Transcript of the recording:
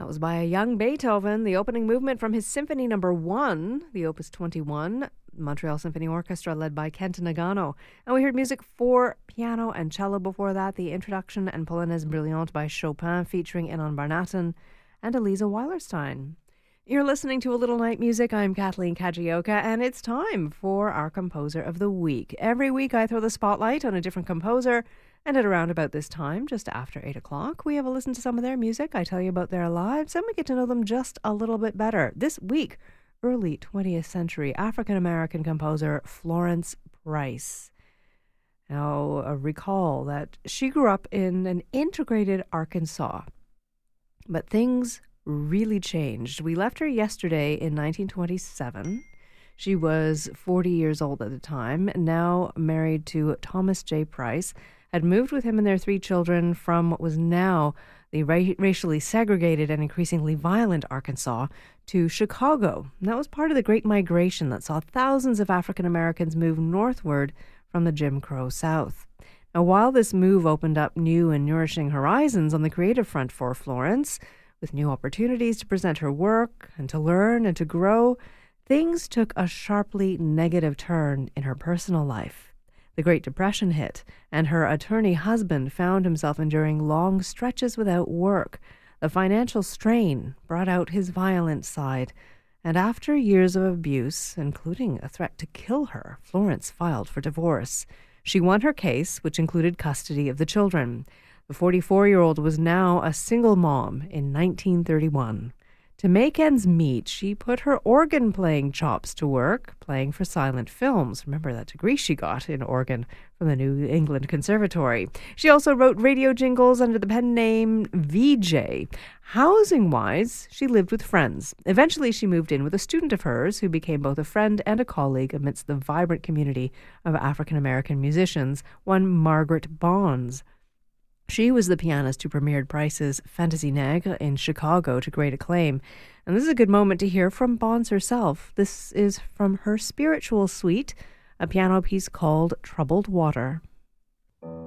That was by a young Beethoven, the opening movement from his Symphony No. 1, the Opus 21, Montreal Symphony Orchestra led by Kent Nagano. And we heard music for piano and cello before that, the Introduction and Polonaise Brillante by Chopin featuring Inon Barnaton and Eliza Weilerstein. You're listening to A Little Night Music. I'm Kathleen Kajioka, and it's time for our Composer of the Week. Every week I throw the spotlight on a different composer, and at around about this time, just after 8 o'clock, we have a listen to some of their music. I tell you about their lives, and we get to know them just a little bit better. This week, early 20th century African-American composer Florence Price. Now, recall that she grew up in an integrated Arkansas, but things really changed. We left her yesterday in 1927. She was 40 years old at the time, now married to Thomas J. Price, had moved with him and their 3 children from what was now the racially segregated and increasingly violent Arkansas to Chicago. And that was part of the Great Migration that saw thousands of African Americans move northward from the Jim Crow South. Now, while this move opened up new and nourishing horizons on the creative front for Florence, with new opportunities to present her work and to learn and to grow, things took a sharply negative turn in her personal life. The Great Depression hit, and her attorney husband found himself enduring long stretches without work. The financial strain brought out his violent side, and after years of abuse, including a threat to kill her, Florence filed for divorce. She won her case, which included custody of the children. The 44-year-old was now a single mom in 1931. To make ends meet, she put her organ-playing chops to work, playing for silent films. Remember that degree she got in organ from the New England Conservatory. She also wrote radio jingles under the pen name VJ. Housing-wise, she lived with friends. Eventually, she moved in with a student of hers who became both a friend and a colleague amidst the vibrant community of African-American musicians, one Margaret Bonds. She was the pianist who premiered Price's Fantaisie Nègre in Chicago to great acclaim. And this is a good moment to hear from Bonds herself. This is from her spiritual suite, a piano piece called Troubled Water.